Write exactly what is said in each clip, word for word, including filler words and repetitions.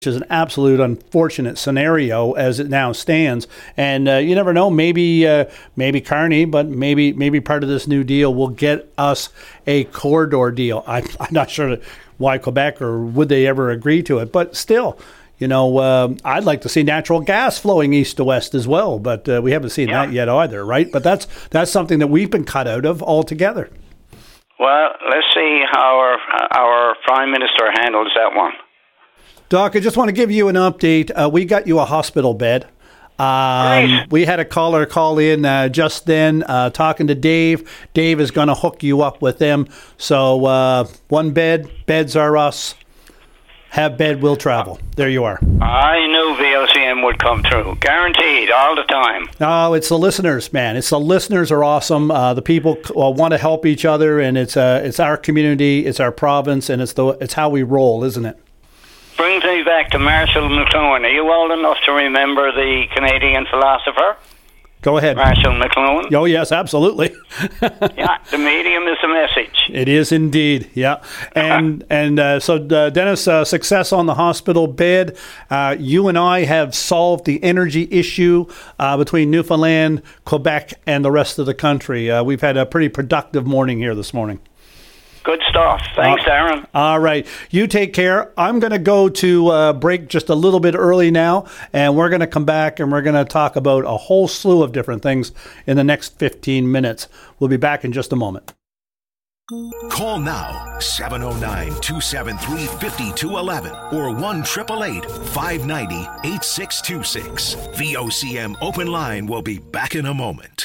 which is an absolute unfortunate scenario as it now stands. And uh, you never know, maybe uh, maybe Carney, but maybe maybe part of this new deal will get us a corridor deal. I'm, I'm not sure why Quebec, or would they ever agree to it, but still, you know, uh, I'd like to see natural gas flowing east to west as well, but uh, we haven't seen yeah. that yet either, right? But that's that's something that we've been cut out of altogether. Well, let's see how our, our Prime Minister handles that one. Doc, I just want to give you an update. Uh, we got you a hospital bed. Um, we had a caller call in uh, just then uh, talking to Dave. Dave is going to hook you up with them. So uh, one bed, beds are us. Have bed, will travel. There you are. I knew V L C M would come through. Guaranteed, all the time. Oh, it's the listeners, man. It's the listeners are awesome. Uh, the people uh, want to help each other, and it's uh, it's our community, it's our province, and it's the it's how we roll, isn't it? Brings me back to Marshall McLuhan. Are you old enough to remember the Canadian philosopher? Go ahead. Marshall McLuhan. Oh, yes, absolutely. Yeah, the medium is the message. It is indeed, yeah. And and uh, so, uh, Dennis, uh, success on the hospital bed. Uh, you and I have solved the energy issue uh, between Newfoundland, Quebec, and the rest of the country. Uh, we've had a pretty productive morning here this morning. Good stuff. Thanks, uh, Aaron. All right. You take care. I'm going to go to uh, break just a little bit early now, and we're going to come back and we're going to talk about a whole slew of different things in the next fifteen minutes. We'll be back in just a moment. Call now, seven oh nine, two seven three, five two one one or one eight eight eight, five nine zero, eight six two six. V O C M Open Line will be back in a moment.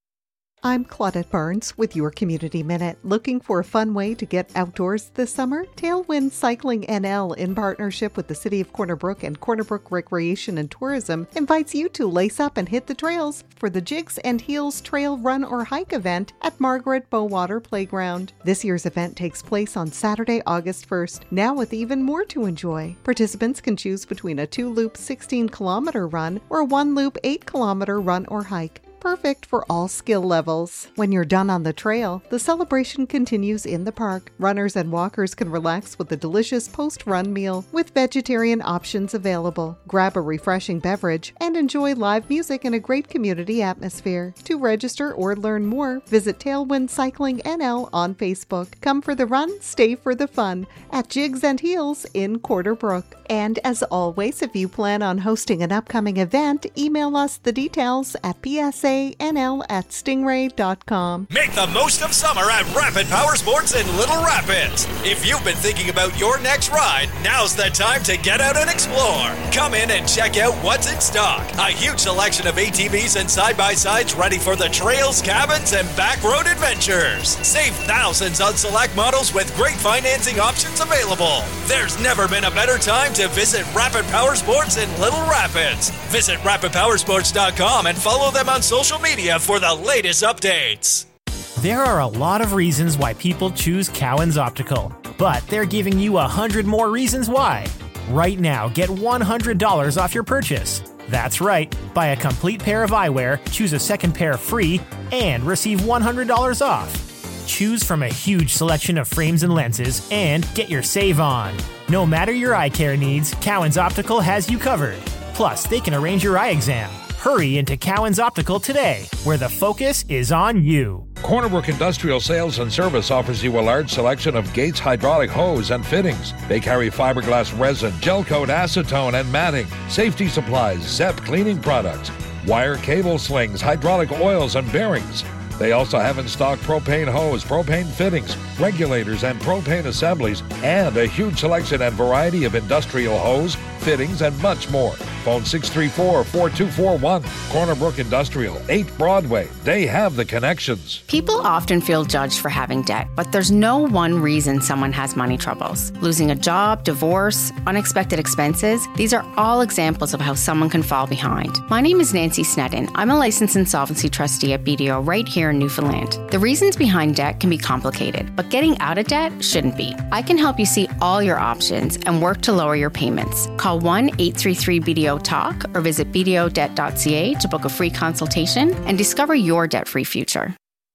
I'm Claudette Barnes with your Community Minute. Looking for a fun way to get outdoors this summer? Tailwind Cycling N L, in partnership with the City of Corner Brook and Corner Brook Recreation and Tourism, invites you to lace up and hit the trails for the Jigs and Heels Trail Run or Hike event at Margaret Bowater Playground. This year's event takes place on Saturday, August first, now with even more to enjoy. Participants can choose between a two-loop sixteen kilometer run or a one-loop eight kilometer run or hike. Perfect for all skill levels. When you're done on the trail, the celebration continues in the park. Runners and walkers can relax with a delicious post-run meal with vegetarian options available. Grab a refreshing beverage and enjoy live music in a great community atmosphere. To register or learn more, visit Tailwind Cycling N L on Facebook. Come for the run, stay for the fun at Jigs and Heels in Corner Brook. And as always, if you plan on hosting an upcoming event, email us the details at P S A N L at stingray dot com. Make the most of summer at Rapid Power Sports in Little Rapids. If you've been thinking about your next ride, now's the time to get out and explore. Come in and check out what's in stock. A huge selection of A T Vs and side-by-sides ready for the trails, cabins, and back road adventures. Save thousands on select models with great financing options available. There's never been a better time to visit Rapid Power Sports in Little Rapids. Visit rapid power sports dot com and follow them on social media for the latest updates. There are a lot of reasons why people choose Cowan's Optical, but they're giving you a hundred more reasons why. Right now, get one hundred dollars off your purchase. That's right, buy a complete pair of eyewear, choose a second pair free, and receive one hundred dollars off. Choose from a huge selection of frames and lenses and get your save on. No matter your eye care needs, Cowan's Optical has you covered. Plus, they can arrange your eye exam. Hurry into Cowan's Optical today, where the focus is on you. Corner Brook Industrial Sales and Service offers you a large selection of Gates hydraulic hose and fittings. They carry fiberglass resin, gel coat, acetone, and matting, safety supplies, Zep cleaning products, wire cable slings, hydraulic oils, and bearings. They also have in stock propane hose, propane fittings, regulators, and propane assemblies, and a huge selection and variety of industrial hose, fittings, and much more. Phone six three four, four two four one. Corner Brook Industrial, eight Broadway. They have the connections. People often feel judged for having debt, but there's no one reason someone has money troubles. Losing a job, divorce, unexpected expenses, these are all examples of how someone can fall behind. My name is Nancy Sneddon. I'm a licensed insolvency trustee at B D O right here in Newfoundland. The reasons behind debt can be complicated, but getting out of debt shouldn't be. I can help you see all your options and work to lower your payments. Call one eight three three B D O talk or visit b d o debt dot c a to book a free consultation and discover your debt-free future.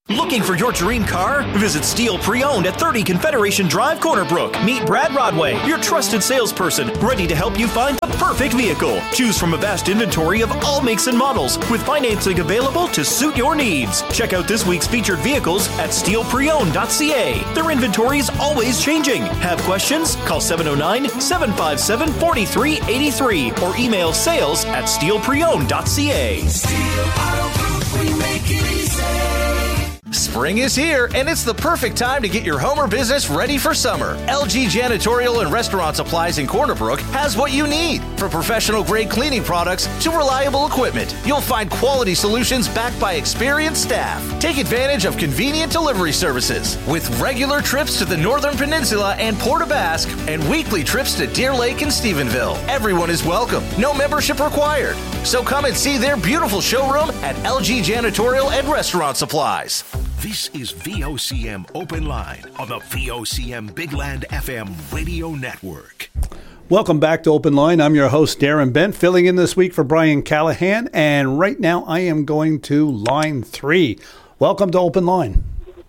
Looking for your dream car? Visit Steel Pre-Owned at thirty Confederation Drive, Corner Brook. Meet Brad Rodway, your trusted salesperson, ready to help you find the perfect vehicle. Choose from a vast inventory of all makes and models, with financing available to suit your needs. Check out this week's featured vehicles at steel pre owned dot c a. Their inventory is always changing. Have questions? Call seven oh nine, seven five seven, four three eight three or email sales at steel pre owned dot c a. Steel Auto Group, we make it easy. Spring is here, and it's the perfect time to get your home or business ready for summer. L G Janitorial and Restaurant Supplies in Corner Brook has what you need. From professional-grade cleaning products to reliable equipment, you'll find quality solutions backed by experienced staff. Take advantage of convenient delivery services with regular trips to the Northern Peninsula and Port aux Basques and weekly trips to Deer Lake and Stephenville. Everyone is welcome. No membership required. So come and see their beautiful showroom at L G Janitorial and Restaurant Supplies. This is V O C M Open Line on the V O C M Big Land F M radio network. Welcome back to Open Line. I'm your host, Darren Bent, filling in this week for Brian Callahan. And right now I am going to line three. Welcome to Open Line.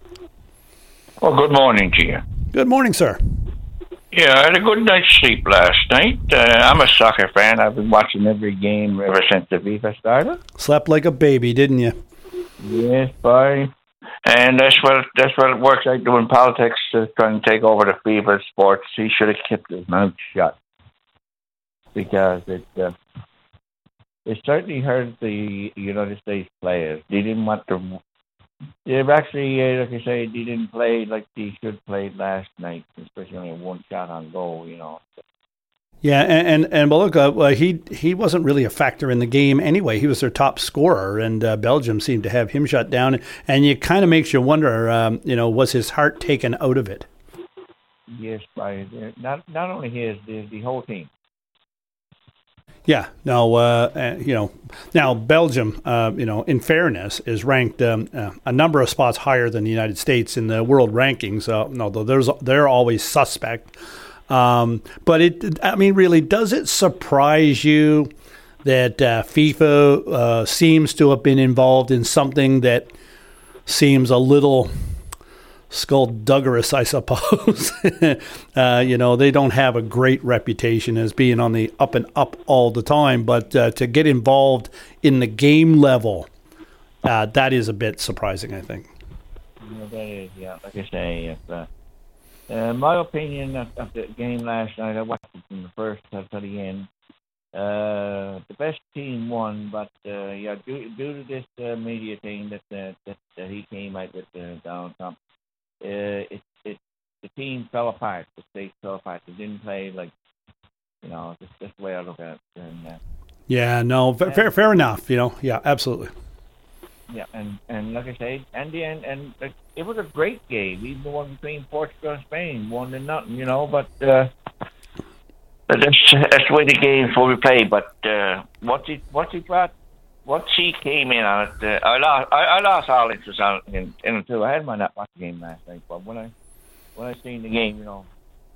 Well, good morning to you. Good morning, sir. Yeah, I had a good night's sleep last night. Uh, I'm a soccer fan. I've been watching every game ever since the FIFA started. Slept like a baby, didn't you? Yes, boy. And that's what that's what it works like doing politics, to trying to take over the FIFA sports. He should have kept his mouth shut, because it uh, it certainly hurt the United States players. They didn't want to. They've actually, uh, like I say, they didn't play like they should play last night, especially only one shot on goal. You know. Yeah, and and, and Beluga, uh, he he wasn't really a factor in the game anyway. He was their top scorer, and uh, Belgium seemed to have him shut down. And it kind of makes you wonder, um, you know, was his heart taken out of it? Yes, by not not only his, the, the whole team. Yeah, no, uh, uh, you know, now Belgium, uh, you know, in fairness, is ranked um, uh, a number of spots higher than the United States in the world rankings. Uh, although there's they're always suspect. Um, but it, I mean, really, does it surprise you that uh, FIFA uh, seems to have been involved in something that seems a little skullduggerous, I suppose? uh, you know, they don't have a great reputation as being on the up and up all the time, but uh, to get involved in the game level, uh, that is a bit surprising, I think. Yeah, that is, yeah. Like I say, if, uh, Uh, my opinion of, of the game last night, I watched it from the first to the end. Uh, the best team won, but uh, yeah, due, due to this uh, media thing that, uh, that that he came out with uh, Donald Trump, uh, it it the team fell apart. The state fell apart. They didn't play like, you know, just that's the way I look at it. And, uh, yeah, no, fair, fair fair enough. You know, yeah, absolutely. Yeah, and, and like I say, and the end, and uh, it was a great game. Even the one between Portugal and Spain, one to nothing, you know. But uh, but that's that's the way the games will be played. But uh, what he what he brought, what she came in on it, uh, I lost I, I lost all interest on it in, in it too. I had my not watch the game last night, but when I when I seen the game, you know,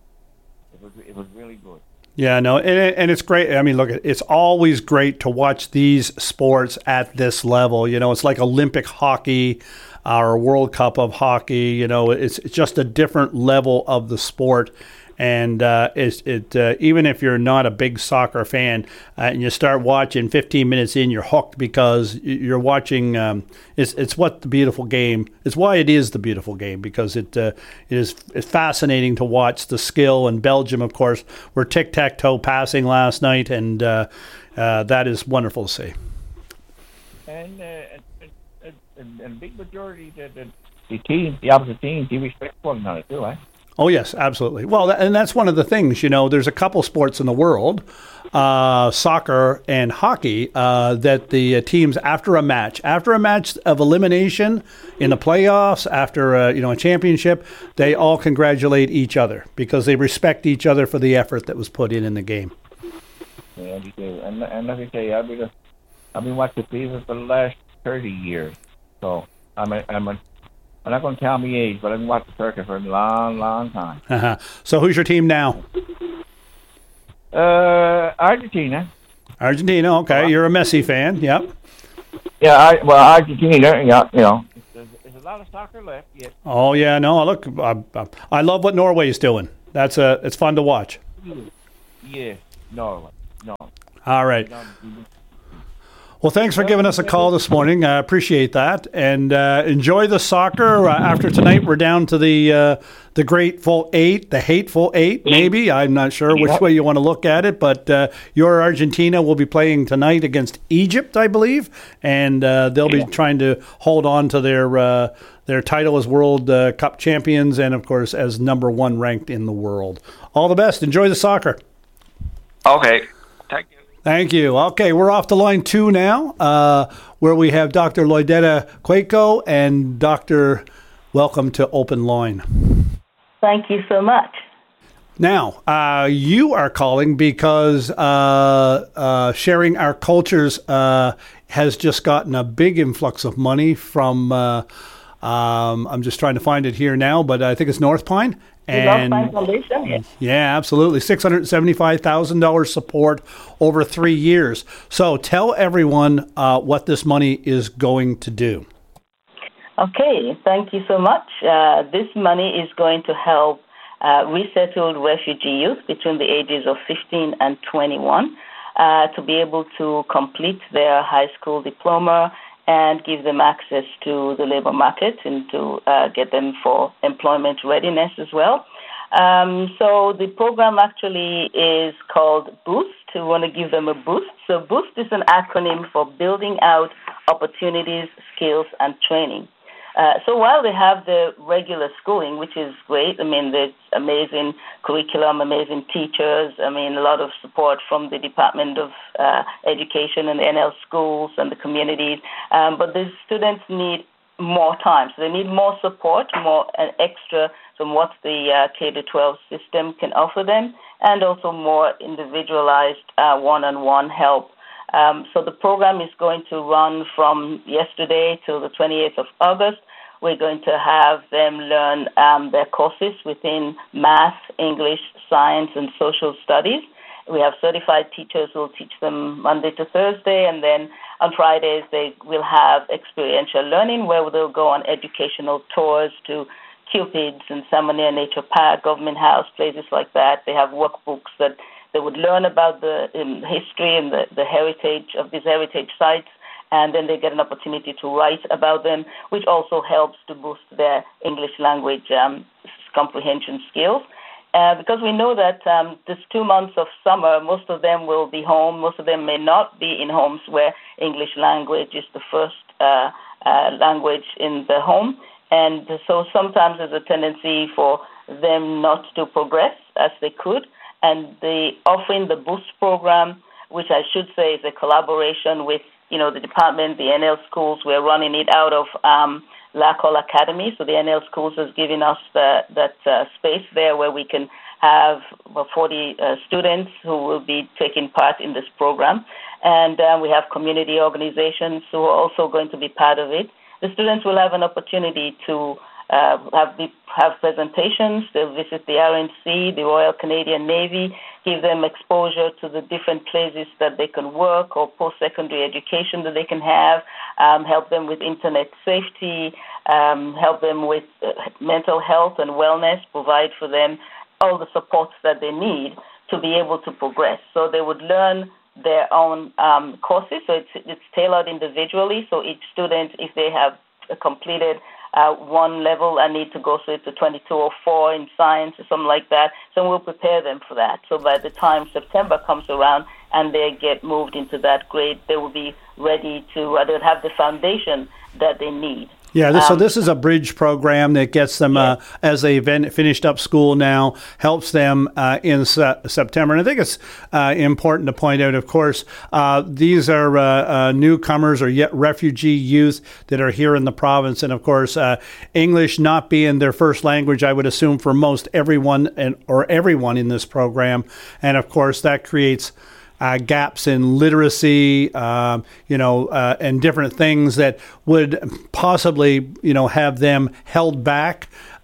it was it was really good. Yeah, no, and, and it's great. I mean, look, it's always great to watch these sports at this level. You know, it's like Olympic hockey or World Cup of hockey. You know, it's, it's just a different level of the sport. And uh, it's, it uh, even if you're not a big soccer fan uh, and you start watching fifteen minutes in, you're hooked because you're watching. Um, it's it's what the beautiful game. It's why it is the beautiful game, because it uh, it is it's fascinating to watch the skill. And Belgium, of course, were tic tac toe passing last night, and uh, uh, that is wonderful to see. And uh, a, a, a big majority of the, the teams, the opposite teams, they respect one another too, eh? Oh, yes, absolutely. Well, and that's one of the things, you know, there's a couple sports in the world, uh, soccer and hockey, uh, that the uh, teams after a match, after a match of elimination in the playoffs, after, uh, you know, a championship, they all congratulate each other because they respect each other for the effort that was put in in the game. Yeah, they do. And, and let me tell you, I've been, I've been watching FIFA for the last thirty years. So I'm a, I'm a I'm not going to tell my age, but I've been watching soccer for a long, long time. Uh-huh. So who's your team now? Uh, Argentina. Argentina, okay. You're a Messi fan, yep. Yeah, I, well, Argentina, yeah, you know. It's, it's a lot of soccer left. Yes. Oh yeah, no. Look, I, I love what Norway's doing. That's a. It's fun to watch. Yes, Norway. No. All right. Well, thanks for giving us a call this morning. I appreciate that, and uh, enjoy the soccer. Uh, after tonight, we're down to the uh, the grateful eight, the hateful eight, maybe. I'm not sure which Yep. way you want to look at it, but uh, your Argentina will be playing tonight against Egypt, I believe, and uh, they'll be trying to hold on to their uh, their title as World uh, Cup champions, and of course as number one ranked in the world. All the best. Enjoy the soccer. Okay. Thank you. Thank you. Okay, we're off to line two now, uh, where we have Doctor Loidetta Quaco and Doctor Welcome to Open Line. Thank you so much. Now, uh, you are calling because uh, uh, Sharing Our Cultures uh, has just gotten a big influx of money from, uh, um, I'm just trying to find it here now, but I think it's North Pine. And, North Pine Foundation, yes. Yeah, absolutely. six hundred seventy-five thousand dollars support over three years. So tell everyone uh, what this money is going to do. Okay, thank you so much. Uh, this money is going to help uh, resettled refugee youth between the ages of fifteen and twenty-one uh, to be able to complete their high school diploma and give them access to the labor market and to uh, get them for employment readiness as well. Um, so the program actually is called Boost. We want to give them a boost. So Boost is an acronym for Building Out Opportunities, Skills, and Training. Uh, so while they have the regular schooling, which is great, I mean, there's amazing curriculum, amazing teachers, I mean, a lot of support from the Department of uh, Education and the N L schools and the communities, um, but the students need more time. So they need more support, more uh, extra from what the uh, K to twelve system can offer them, and also more individualized uh, one-on-one help. Um, so the program is going to run from yesterday till the twenty-eighth of August. We're going to have them learn um, their courses within math, English, science, and social studies. We have certified teachers who will teach them Monday to Thursday, and then on Fridays they will have experiential learning where they'll go on educational tours to Cupid's and Salmonia Nature Park, Government House, places like that. They have workbooks that they would learn about the um, history and the, the heritage of these heritage sites, and then they get an opportunity to write about them, which also helps to boost their English language um, comprehension skills. Uh, because we know that um, this two months of summer, most of them will be home. Most of them may not be in homes where English language is the first uh, uh, language in the home. And so sometimes there's a tendency for them not to progress as they could. And the offering the Boost program, which I should say is a collaboration with, you know, the department, the N L schools. We're running it out of um, Lacolle Academy. So the N L schools has given us the, that uh, space there where we can have well, forty uh, students who will be taking part in this program. And uh, we have community organizations who are also going to be part of it. The students will have an opportunity to Uh, have the, have presentations. They'll visit the R N C, the Royal Canadian Navy, give them exposure to the different places that they can work or post-secondary education that they can have, um, help them with internet safety, um, help them with uh, mental health and wellness, provide for them all the supports that they need to be able to progress. So they would learn their own um, courses, so it's, it's tailored individually. So each student, if they have completed Uh, one level and need to go so to twenty-two or four in science or something like that. So we'll prepare them for that. So by the time September comes around and they get moved into that grade, they will be ready to, uh, they'll have the foundation that they need. Yeah, this, um, so this is a bridge program that gets them, uh, as they've finished up school now, helps them uh, in se- September. And I think it's uh, important to point out, of course, uh, these are uh, uh, newcomers or yet refugee youth that are here in the province. And, of course, uh, English not being their first language, I would assume, for most everyone and or everyone in this program. And, of course, that creates Uh, gaps in literacy, um, you know, uh, and different things that would possibly, you know, have them held back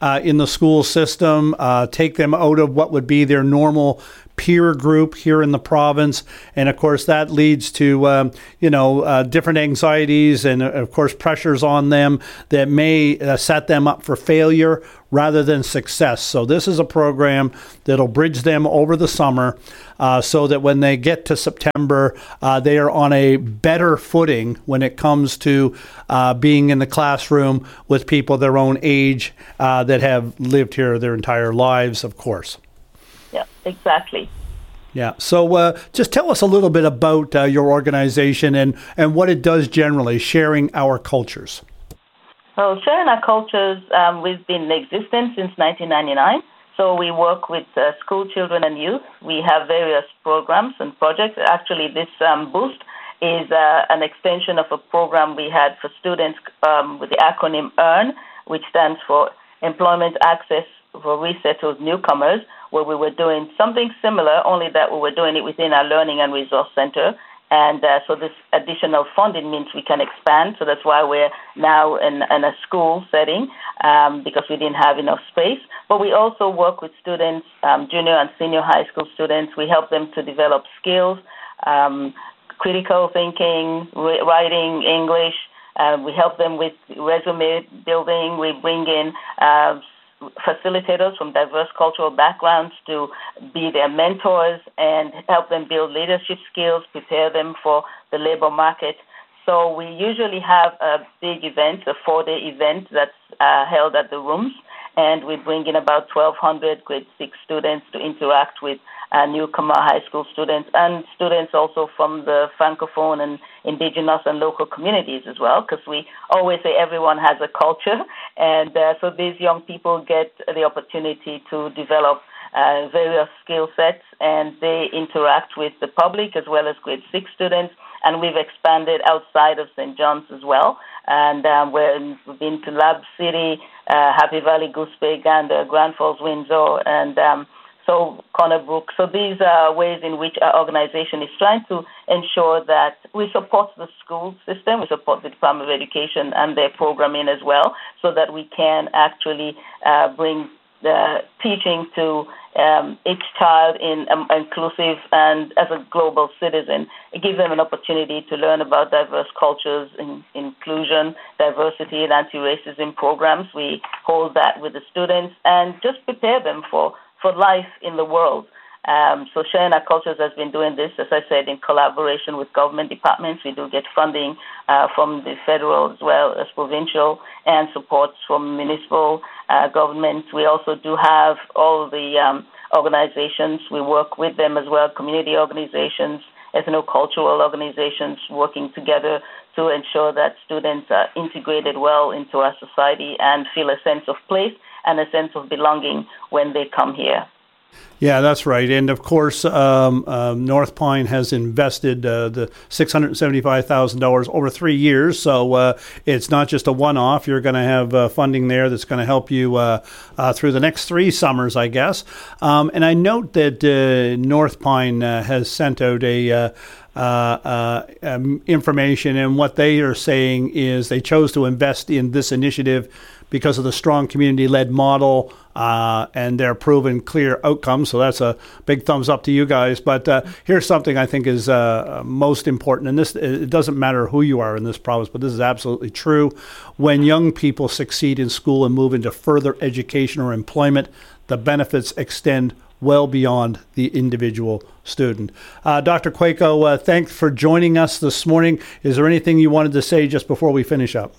uh, in the school system, uh, take them out of what would be their normal peer group here in the province. And of course, that leads to, um, you know, uh, different anxieties and, of course, pressures on them that may uh, set them up for failure rather than success. So this is a program that'll bridge them over the summer uh, so that when they get to September, uh, they are on a better footing when it comes to uh, being in the classroom with people their own age uh, that have lived here their entire lives, of course. Yeah, exactly. Yeah. So uh, just tell us a little bit about uh, your organization and, and what it does generally, sharing our cultures. Well, Sharing Our Cultures, um, we've been in existence since nineteen ninety-nine. So we work with uh, school children and youth. We have various programs and projects. Actually, this um, boost is uh, an extension of a program we had for students um, with the acronym EARN, which stands for Employment Access for Resettled Newcomers, where we were doing something similar, only that we were doing it within our Learning and Resource Center. And uh, so this additional funding means we can expand. So that's why we're now in, in a school setting, um, because we didn't have enough space. But we also work with students, um, junior and senior high school students. We help them to develop skills, um, critical thinking, re- writing, English. Uh, we help them with resume building. We bring in uh, facilitators from diverse cultural backgrounds to be their mentors and help them build leadership skills, prepare them for the labor market. So we usually have a big event, a four-day event that's uh, held at the rooms, and we bring in about twelve hundred grade six students to interact with uh, newcomer high school students and students also from the Francophone and Indigenous and local communities as well, because we always say everyone has a culture, and uh, so these young people get the opportunity to develop uh, various skill sets, and they interact with the public as well as grade six students. And we've expanded outside of Saint John's as well. And um, we're, we've been to Lab City, uh, Happy Valley, Goose Bay, Gander, Grand Falls, Windsor, and um, so Corner Brook. So these are ways in which our organization is trying to ensure that we support the school system, we support the Department of Education and their programming as well, so that we can actually uh, bring the teaching to um, each child in um, inclusive and as a global citizen. It gives them an opportunity to learn about diverse cultures, in, inclusion, diversity, and anti-racism programs. We hold that with the students and just prepare them for, for life in the world. Um, so Sharing Our Cultures has been doing this, as I said, in collaboration with government departments. We do get funding uh, from the federal as well as provincial and supports from municipal uh, governments. We also do have all the um, organizations. We work with them as well, community organizations, ethno-cultural organizations, working together to ensure that students are integrated well into our society and feel a sense of place and a sense of belonging when they come here. Yeah, that's right. And of course, um, um, North Pine has invested uh, the six hundred seventy-five thousand dollars over three years. So uh, it's not just a one-off. You're going to have uh, funding there that's going to help you uh, uh, through the next three summers, I guess. Um, and I note that uh, North Pine uh, has sent out a uh, uh, uh, um, information, and what they are saying is they chose to invest in this initiative because of the strong community-led model uh, and their proven clear outcomes. So that's a big thumbs up to you guys. But uh, here's something I think is uh, most important. And this, it doesn't matter who you are in this province, but this is absolutely true. When young people succeed in school and move into further education or employment, the benefits extend well beyond the individual student. Uh, Doctor Kwaiko, uh, thanks for joining us this morning. Is there anything you wanted to say just before we finish up?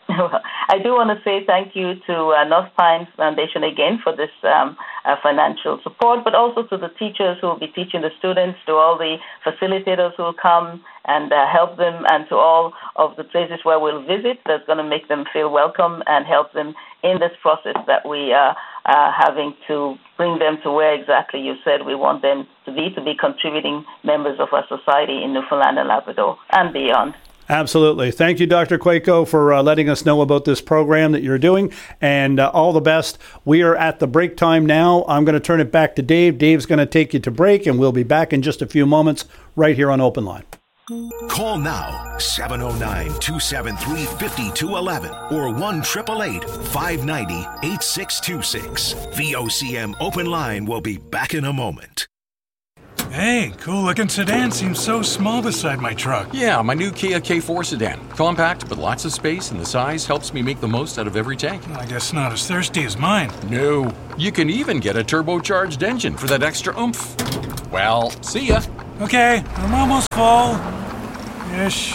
I do want to say thank you to uh, North Pine Foundation again for this um, uh, financial support, but also to the teachers who will be teaching the students, to all the facilitators who will come and uh, help them, and to all of the places where we'll visit that's going to make them feel welcome and help them in this process that we are uh, having to bring them to where exactly you said we want them to be, to be contributing members of our society in Newfoundland and Labrador and beyond. Absolutely. Thank you, Doctor Kwaiko, for uh, letting us know about this program that you're doing, and uh, all the best. We are at the break time now. I'm going to turn it back to Dave. Dave's going to take you to break, and we'll be back in just a few moments right here on Open Line. Call now, seven oh nine, two seven three, five two one one or one eight eight eight, five nine zero, eight six two six. V O C M Open Line will be back in a moment. Hey, cool-looking sedan seems so small beside my truck. Yeah, my new Kia K four sedan. Compact, but lots of space, and the size helps me make the most out of every tank. I guess not as thirsty as mine. No. You can even get a turbocharged engine for that extra oomph. Well, see ya. Okay, I'm almost full. Ish.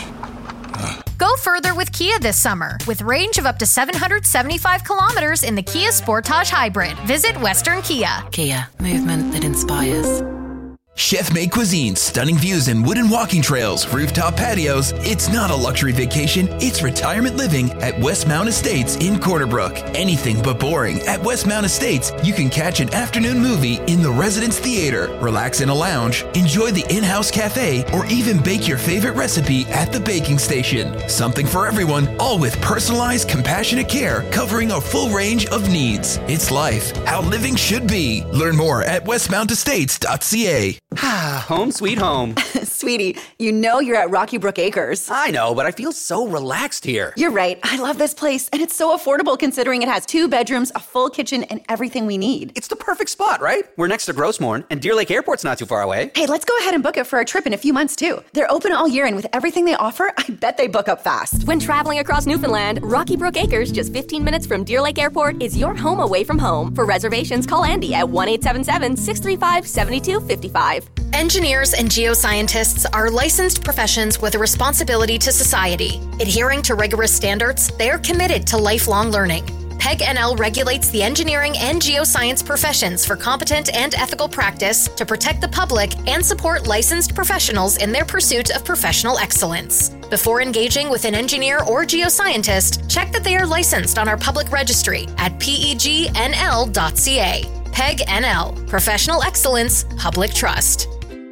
Go further with Kia this summer with range of up to seven hundred seventy-five kilometers in the Kia Sportage Hybrid. Visit Western Kia. Kia, movement that inspires. Chef-made cuisine, stunning views and wooden walking trails, rooftop patios. It's not a luxury vacation, it's retirement living at Westmount Estates in Corner Brook. Anything but boring. At Westmount Estates, you can catch an afternoon movie in the Residence Theater, relax in a lounge, enjoy the in-house cafe, or even bake your favorite recipe at the baking station. Something for everyone, all with personalized, compassionate care covering a full range of needs. It's life, how living should be. Learn more at westmount estates dot c a. Ah, home sweet home. Sweetie, you know you're at Rocky Brook Acres. I know, but I feel so relaxed here. You're right. I love this place, and it's so affordable considering it has two bedrooms, a full kitchen, and everything we need. It's the perfect spot, right? We're next to Grossmorn, and Deer Lake Airport's not too far away. Hey, let's go ahead and book it for a trip in a few months, too. They're open all year, and with everything they offer, I bet they book up fast. When traveling across Newfoundland, Rocky Brook Acres, just fifteen minutes from Deer Lake Airport, is your home away from home. For reservations, call Andy at one eight seven seven, six three five, seven two five five. Engineers and geoscientists are licensed professions with a responsibility to society. Adhering to rigorous standards, they are committed to lifelong learning. P E G N L regulates the engineering and geoscience professions for competent and ethical practice to protect the public and support licensed professionals in their pursuit of professional excellence. Before engaging with an engineer or geoscientist, check that they are licensed on our public registry at P E G N L dot C A. P E G N L, Professional Excellence, Public Trust.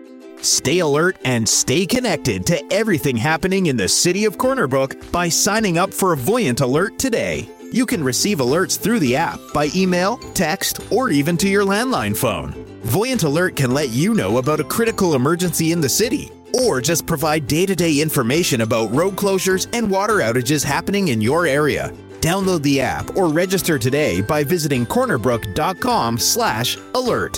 Stay alert and stay connected to everything happening in the city of Corner Brook by signing up for a Voyant Alert today. You can receive alerts through the app by email, text, or even to your landline phone. Voyant Alert can let you know about a critical emergency in the city, or just provide day-to-day information about road closures and water outages happening in your area. Download the app or register today by visiting cornerbrook dot com slash alert.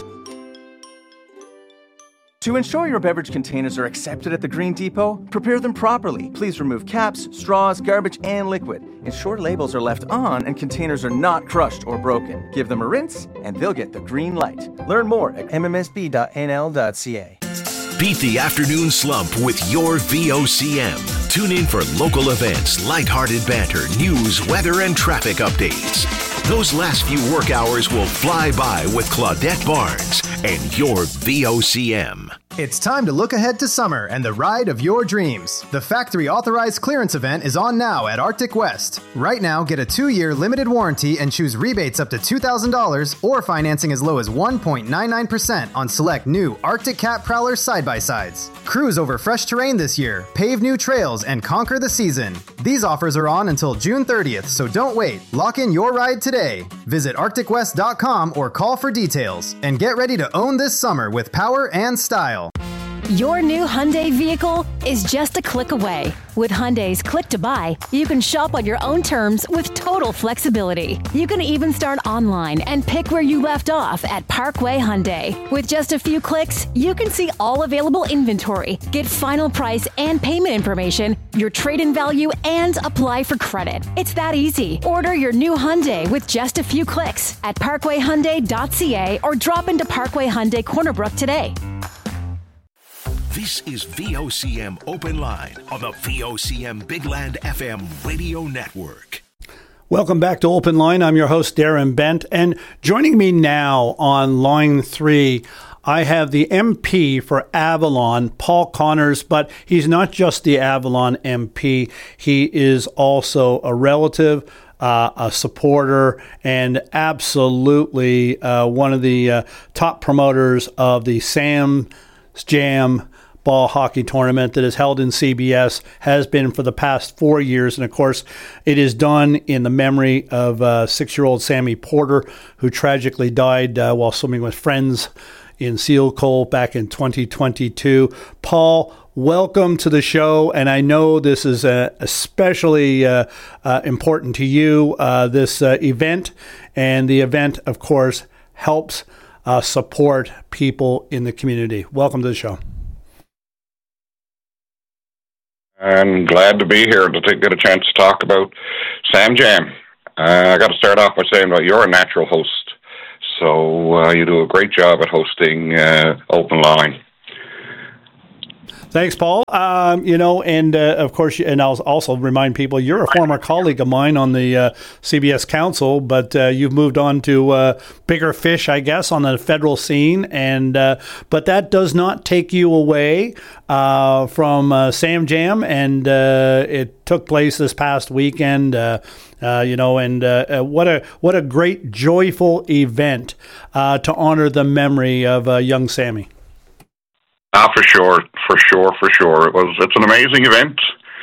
To ensure your beverage containers are accepted at the Green Depot, prepare them properly. Please remove caps, straws, garbage, and liquid. Ensure labels are left on and containers are not crushed or broken. Give them a rinse, and they'll get the green light. Learn more at m m s b dot n l dot c a. Beat the afternoon slump with your V O C M. Tune in for local events, lighthearted banter, news, weather, and traffic updates. Those last few work hours will fly by with Claudette Barnes and your V O C M. It's time to look ahead to summer and the ride of your dreams. The factory authorized clearance event is on now at Arctic West. Right now, get a two-year limited warranty and choose rebates up to two thousand dollars or financing as low as one point nine nine percent on select new Arctic Cat Prowler side-by-sides. Cruise over fresh terrain this year, pave new trails, and conquer the season. These offers are on until June thirtieth, so don't wait. Lock in your ride today. Visit arctic west dot com or call for details. And get ready to own this summer with power and style. Your new Hyundai vehicle is just a click away. With Hyundai's Click to Buy, you can shop on your own terms with total flexibility. You can even start online and pick where you left off at Parkway Hyundai. With just a few clicks, you can see all available inventory, get final price and payment information, your trade-in value, and apply for credit. It's that easy. Order your new Hyundai with just a few clicks at parkway hyundai dot c a or drop into Parkway Hyundai Corner Brook today. This is V O C M Open Line on the V O C M Big Land F M Radio Network. Welcome back to Open Line. I'm your host, Darren Bent. And joining me now on line three, I have the M P for Avalon, Paul Connors, but he's not just the Avalon M P. He is also a relative, uh, a supporter, and absolutely uh, one of the uh, top promoters of the Sam's Jam ball hockey tournament that is held in C B S, has been for the past four years. And of course, it is done in the memory of uh, six-year-old Sammy Porter, who tragically died uh, while swimming with friends in Seal Cove back in twenty twenty-two. Paul, welcome to the show, and I know this is uh, especially uh, uh, important to you, uh, this uh, event, and the event, of course, helps uh, support people in the community. Welcome to the show. I'm glad to be here to take, get a chance to talk about Sam Jam. Uh, I got to start off by saying that you're a natural host, so uh, you do a great job at hosting uh, Open Line. Thanks, Paul. Um, you know, and uh, of course, and I'll also remind people you're a former colleague of mine on the uh, C B S Council, but uh, you've moved on to uh, bigger fish, I guess, on the federal scene. And uh, but that does not take you away uh, from uh, Sam Jam, and uh, it took place this past weekend. Uh, uh, you know, and uh, uh, what a what a great, joyful event uh, to honor the memory of uh, young Sammy. Ah, for sure, for sure, for sure. It was. It's an amazing event.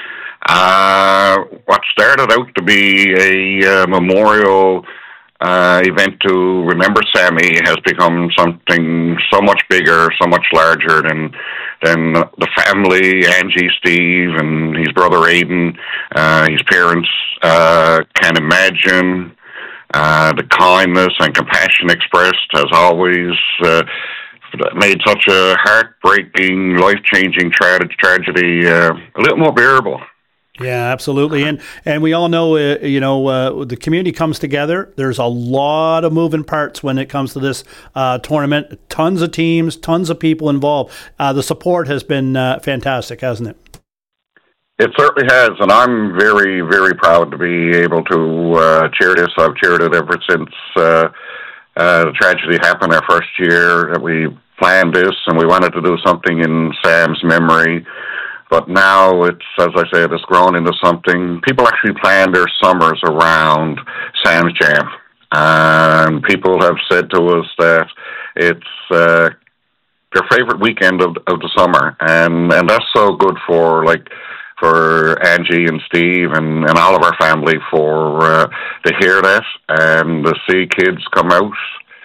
Uh, what started out to be a uh, memorial uh, event to remember Sammy has become something so much bigger, so much larger than than the family, Angie, Steve, and his brother Aiden, uh, his parents uh, can imagine. Uh, the kindness and compassion expressed has always Uh, made such a heartbreaking, life-changing tra- tragedy uh, a little more bearable. Yeah, absolutely. And and we all know, uh, you know, uh, the community comes together. There's a lot of moving parts when it comes to this uh, tournament. Tons of teams, tons of people involved. Uh, the support has been uh, fantastic, hasn't it? It certainly has, and I'm very, very proud to be able to uh, chair this. I've chaired it ever since uh, uh, the tragedy happened our first year. We planned this, and we wanted to do something in Sam's memory. But now it's, as I said, it's grown into something. People actually plan their summers around Sam's Jam. And people have said to us that it's uh, their favorite weekend of, of the summer. And, and that's so good for, like, for Angie and Steve and, and all of our family for uh, to hear that and to see kids come out.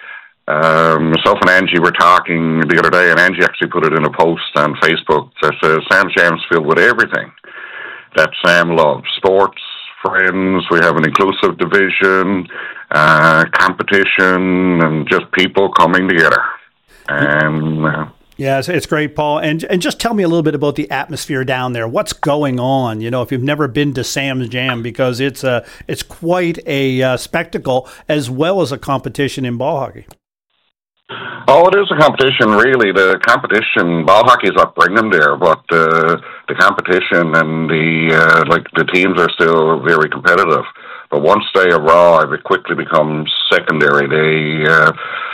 Um, myself and Angie were talking the other day, and Angie actually put it in a post on Facebook that says Sam's Jam's filled with everything that Sam loves. Sports, friends, we have an inclusive division, uh, competition, and just people coming together. And uh, yeah, it's, it's great, Paul. And and just tell me a little bit about the atmosphere down there. What's going on? You know, if you've never been to Sam's Jam, because it's a it's quite a uh, spectacle as well as a competition in ball hockey. Oh, it is a competition, really. The competition, ball hockey is what bring them there, but uh, the competition and the uh, like the teams are still very competitive. But once they arrive, it quickly becomes secondary. They uh,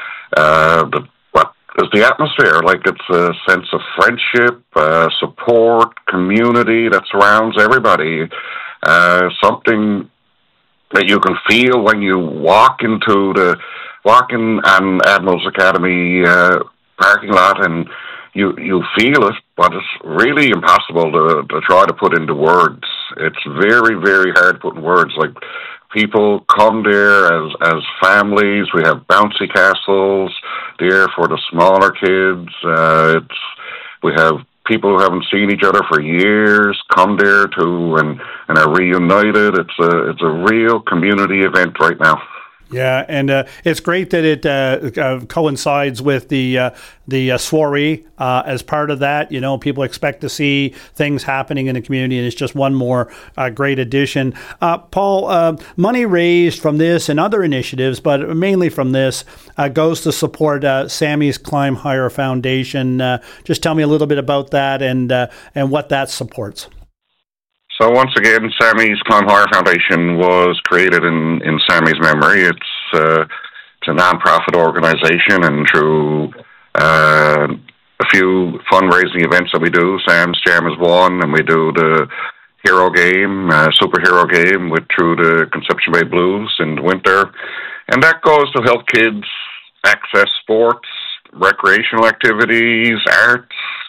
uh, the what is the atmosphere? Like it's a sense of friendship, uh, support, community that surrounds everybody. Uh, something that you can feel when you walk into the walking on Admirals Academy uh, parking lot, and you you feel it, but it's really impossible to, to try to put into words. It's very, very hard to put in words. Like, people come there as as families. We have bouncy castles there for the smaller kids. Uh, it's we have people who haven't seen each other for years come there too, and, and are reunited. It's a it's a real community event right now. Yeah, and uh, it's great that it uh, uh, coincides with the uh, the uh, soiree uh, as part of that. You know, people expect to see things happening in the community, and it's just one more uh, great addition. Uh, Paul, uh, money raised from this and other initiatives, but mainly from this, uh, goes to support uh, Sammy's Climb Higher Foundation. Uh, just tell me a little bit about that and uh, and what that supports. So once again, Sammy's Climb Higher Foundation was created in, in Sammy's memory. It's, uh, it's a non-profit organization, and through uh, a few fundraising events that we do, Sam's Jam is one, and we do the hero game, uh, superhero game with through the Conception Bay Blues in the winter. And that goes to help kids access sports, recreational activities, arts,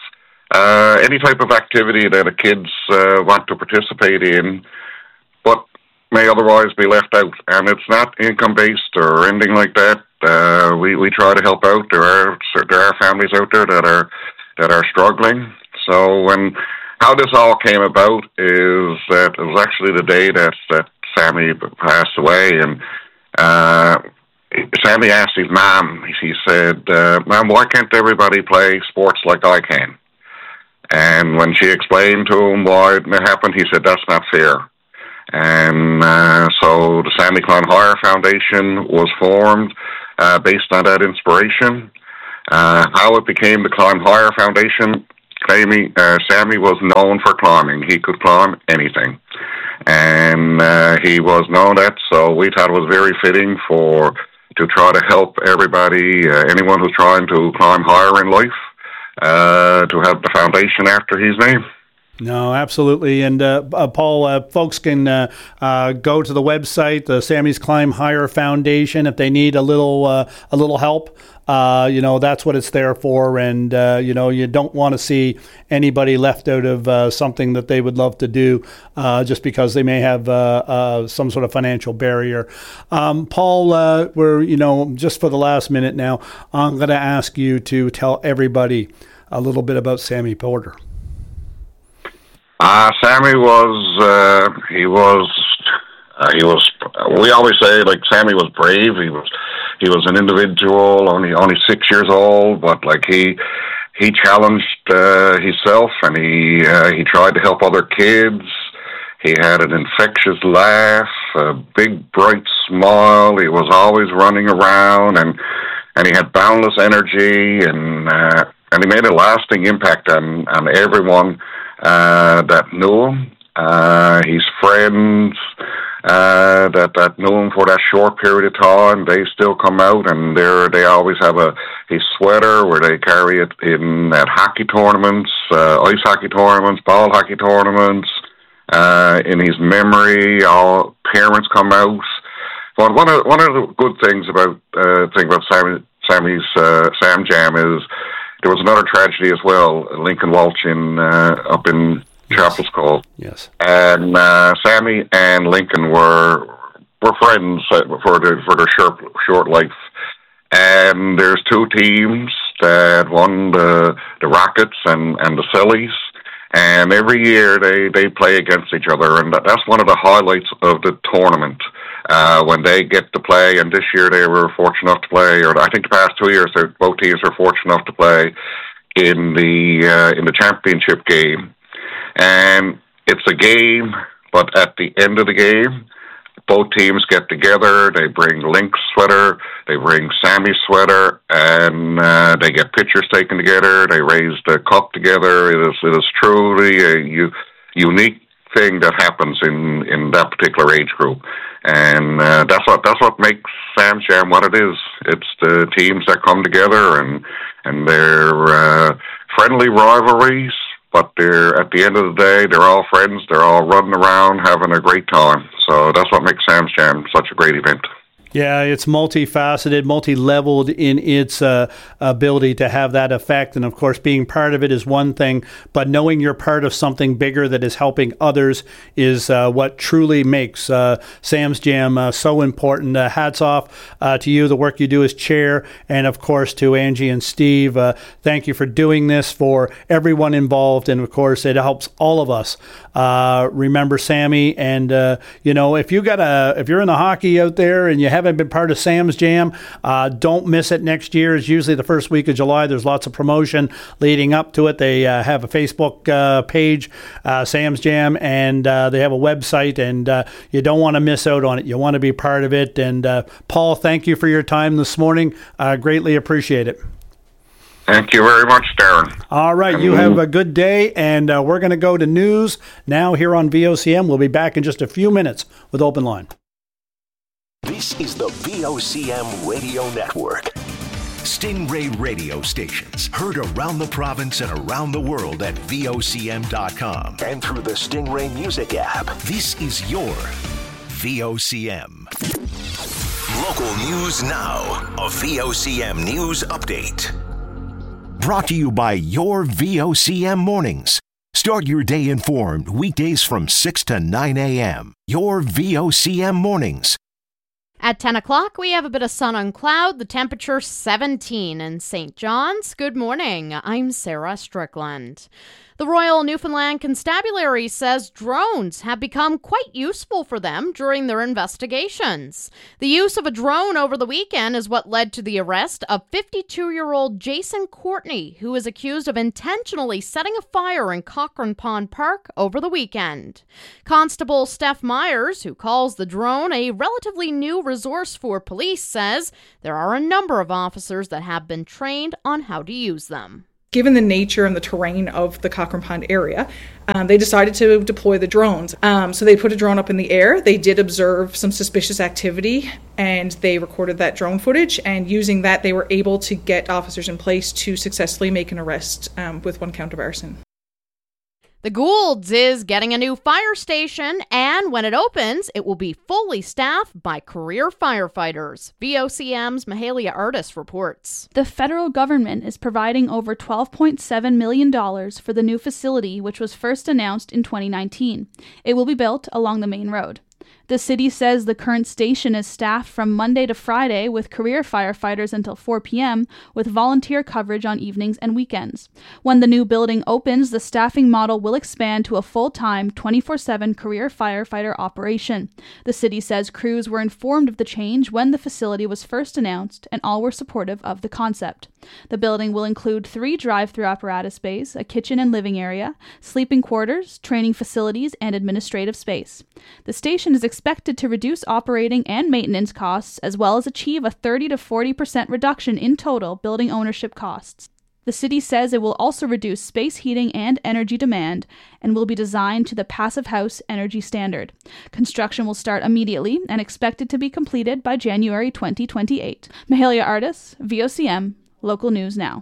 Uh, any type of activity that a kids uh, want to participate in, but may otherwise be left out. And it's not income-based or anything like that. uh, we we try to help out. There are there are families out there that are that are struggling. So when how this all came about is that it was actually the day that that Sammy passed away, and uh, Sammy asked his mom. He said, uh, "Mom, why can't everybody play sports like I can?" And when she explained to him why it happened, he said, "That's not fair." And uh, so the Sammy Clonhire Foundation was formed uh, based on that inspiration. Uh, how it became the Clonhire Foundation, claiming uh, Sammy was known for climbing. He could climb anything. And uh, he was known that, so we thought it was very fitting for to try to help everybody, uh, anyone who's trying to climb higher in life, uh, to have the foundation after his name. No, absolutely. And uh, uh, Paul, uh, folks can uh, uh, go to the website, the Sammy's Climb Higher Foundation, if they need a little uh, a little help. Uh, you know, that's what it's there for. And, uh, you know, you don't want to see anybody left out of uh, something that they would love to do uh, just because they may have uh, uh, some sort of financial barrier. Um, Paul, uh, we're, you know, just for the last minute now, I'm going to ask you to tell everybody a little bit about Sammy Porter. Uh, Sammy was, uh, he was, uh, he was, we always say, like, Sammy was brave. He was, he was an individual, only, only six years old, but, like, he, he challenged, uh, himself, and he, uh, he tried to help other kids. He had an infectious laugh, a big, bright smile. He was always running around, and, and he had boundless energy, and, uh, and he made a lasting impact on, on everyone Uh, that knew him, uh, his friends uh, that that knew him for that short period of time. They still come out, and they they always have a his sweater where they carry it in at hockey tournaments, uh, ice hockey tournaments, ball hockey tournaments. Uh, in his memory, all parents come out. But one of one of the good things about uh, thing about Sammy, Sammy's uh, Sam Jam is. There was another tragedy as well, Lincoln Walsh in uh, up in yes. Chapel's Call. Yes. And uh, Sammy and Lincoln were were friends for their for their short short life. And there's two teams that won the the Rockets and, and the Sillies. And every year they, they play against each other, and that's one of the highlights of the tournament. Uh, when they get to play, and this year they were fortunate enough to play, or I think the past two years, both teams were fortunate enough to play in the uh, in the championship game. And it's a game, but at the end of the game, both teams get together. They bring Link's sweater, they bring Sammy's sweater, and uh, they get pictures taken together. They raise the cup together. It is it is truly a u- unique thing that happens in, in that particular age group. And uh, that's what that's what makes Sam Jam what it is. It's the teams that come together, and and they're uh, friendly rivalries, but they're at the end of the day, they're all friends. They're all running around having a great time. So that's what makes Sam Jam such a great event. Yeah, it's multifaceted, multi-leveled in its uh, ability to have that effect. And, of course, being part of it is one thing, but knowing you're part of something bigger that is helping others is uh, what truly makes uh, Sam's Jam uh, so important. Uh, hats off uh, to you, the work you do as chair, and, of course, to Angie and Steve. Uh, thank you for doing this for everyone involved. And, of course, it helps all of us uh, remember Sammy. And, uh, you know, if, you got a, if you're in the hockey out there and you have haven't been part of Sam's Jam, uh, don't miss it next year. It's usually the first week of July. There's lots of promotion leading up to it. They uh, have a Facebook uh, page, uh, Sam's Jam, and uh, they have a website, and uh, you don't want to miss out on it. You want to be part of it. And uh, Paul, thank you for your time this morning. Uh, greatly appreciate it. Thank you very much, Darren. All right, you have a good day, and uh, we're going to go to news now here on V O C M. We'll be back in just a few minutes with Open Line. This is the V O C M Radio Network. Stingray radio stations heard around the province and around the world at V O C M dot com and through the Stingray Music app. This is your V O C M. Local news now. A V O C M News Update. Brought to you by your V O C M Mornings. Start your day informed weekdays from six to nine a.m. Your V O C M Mornings. At ten o'clock, we have a bit of sun on cloud, the temperature seventeen in Saint John's. Good morning, I'm Sarah Strickland. The Royal Newfoundland Constabulary says drones have become quite useful for them during their investigations. The use of a drone over the weekend is what led to the arrest of fifty-two-year-old Jason Courtney, who is accused of intentionally setting a fire in Cochrane Pond Park over the weekend. Constable Steph Myers, who calls the drone a relatively new resource for police, says there are a number of officers that have been trained on how to use them. Given the nature and the terrain of the Cochrane Pond area, um, they decided to deploy the drones. Um, so they put a drone up in the air. They did observe some suspicious activity, and they recorded that drone footage. And using that, they were able to get officers in place to successfully make an arrest um, with one count of arson. The Goulds is getting a new fire station, and when it opens, it will be fully staffed by career firefighters. V O C M's Mahalia Artis reports. The federal government is providing over twelve point seven million dollars for the new facility, which was first announced in twenty nineteen. It will be built along the main road. The city says the current station is staffed from Monday to Friday with career firefighters until four p.m. with volunteer coverage on evenings and weekends. When the new building opens, the staffing model will expand to a full-time twenty-four seven career firefighter operation. The city says crews were informed of the change when the facility was first announced, and all were supportive of the concept. The building will include three drive-through apparatus bays, a kitchen and living area, sleeping quarters, training facilities, and administrative space. The station is expected to reduce operating and maintenance costs, as well as achieve a thirty to forty percent reduction in total building ownership costs. The city says it will also reduce space heating and energy demand and will be designed to the Passive House energy standard. Construction will start immediately and expected to be completed by January twenty twenty-eight. Mahalia Artis, V O C M, Local News Now.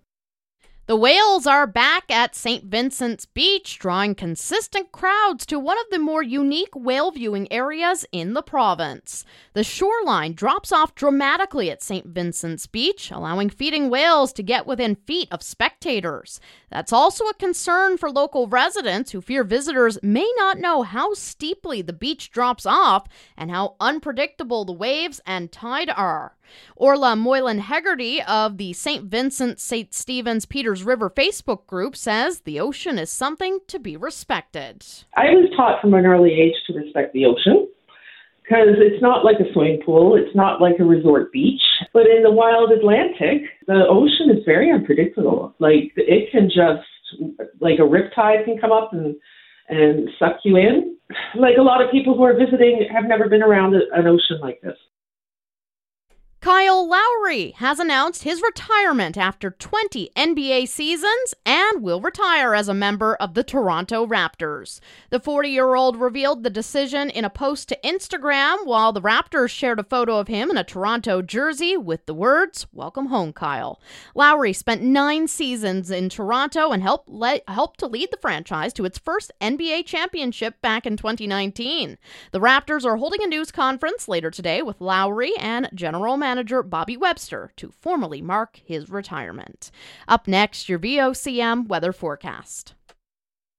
The whales are back at Saint Vincent's Beach, drawing consistent crowds to one of the more unique whale viewing areas in the province. The shoreline drops off dramatically at Saint Vincent's Beach, allowing feeding whales to get within feet of spectators. That's also a concern for local residents who fear visitors may not know how steeply the beach drops off and how unpredictable the waves and tide are. Orla Moylan Hegarty of the Saint Vincent Saint Stephen's Peters River Facebook group says the ocean is something to be respected. I was taught from an early age to respect the ocean because it's not like a swimming pool, it's not like a resort beach, but in the wild Atlantic, the ocean is very unpredictable. Like it can just, like a riptide can come up and and suck you in. Like a lot of people who are visiting have never been around an ocean like this. Kyle Lowry has announced his retirement after twenty N B A seasons and will retire as a member of the Toronto Raptors. The forty-year-old revealed the decision in a post to Instagram while the Raptors shared a photo of him in a Toronto jersey with the words, "Welcome home, Kyle." Lowry spent nine seasons in Toronto and helped, le- helped to lead the franchise to its first N B A championship back in twenty nineteen. The Raptors are holding a news conference later today with Lowry and general manager Manager Bobby Webster to formally mark his retirement. Up next, your V O C M weather forecast.